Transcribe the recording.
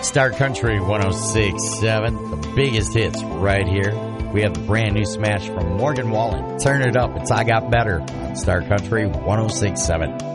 Star Country 106.7, the biggest hits right here. We have the brand new smash from Morgan Wallen. Turn it up. It's I Got Better on Star Country 106.7.